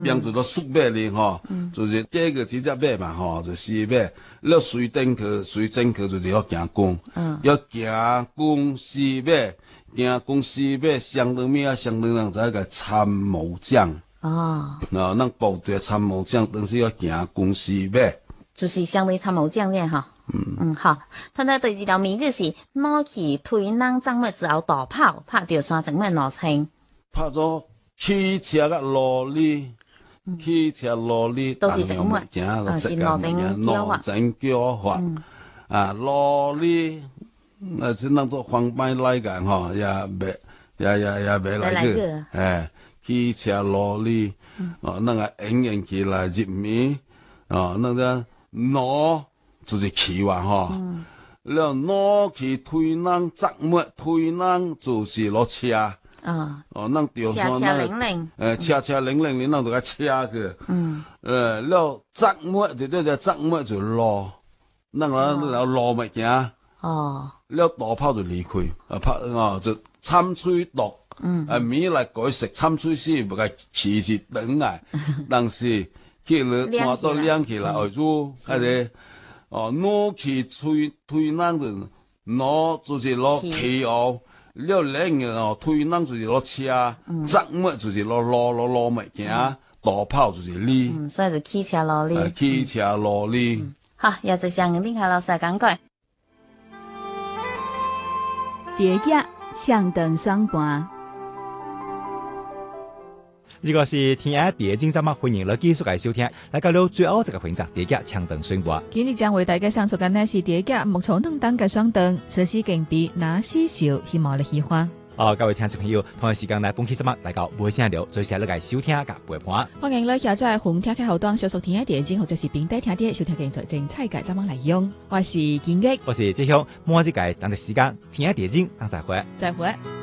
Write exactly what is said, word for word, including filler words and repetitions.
名字都速馬哩吼，就是第一個只隻馬嘛吼，就四馬。了隨頂去，隨正去就是要行公，要行公四馬，行公四馬相當咩啊？相當人就一個參謀長。哦，啊，咱部隊參謀長，當時要行公四馬， 就是相當參謀長咧哈。嗯嗯，好。睇睇第二條名嘅是攞起推囊裝乜之後大炮，拍掉山整乜攞清， 拍咗汽車嘅羅哩。汽車羅哩， 都是整乜？啊，是羅整叫法。 整叫法，啊，羅哩，啊，只能做方便來講吼，也袂，也也也袂來個，誒，汽車羅哩，哦，那個演演起來入面，哦，那個攞就是氣話吼，了攞去推囊紮乜？推囊就是攞車。啊，哦，咱吊山咱，誒，車車零零，你咱就個車去，嗯，誒，了紮乜就對只紮乜就落，咱個了落物件，哦，了大炮就離開，啊拍哦就參吹落，嗯，啊米來改食參吹先，唔係起是等來，但是去了看到亮起來，哎就係咧，哦，攞去吹推囊就攞就是攞氣哦。了另個哦，推囊就是攞車，紮乜就是攞攞攞攞物件，大炮就是哩， 嗯，所以就汽車羅哩， 汽車羅哩。 好，也就向林海老師講過。 蝶野唱燈雙盤。 如果是聽下蝶經節目，歡迎你繼續嚟收聽。嚟到了最後一個環節，蝶野唱燈雙盤。 今日將為大家上述嘅呢是蝶野木草嫩當嘅雙燈，此時敬比那西小希望你喜歡。 哦，各位聽眾朋友，同一時間嚟本期節目嚟到每聲聊，最時你嚟收聽甲陪伴。 歡迎你下載紅聽嘅後端，小熟聽下蝶經或者是並低聽啲收聽嘅在精彩嘅節目內容。我是建益， 我是志雄，每一個當嘅時間聽下蝶經，當再會， 再會。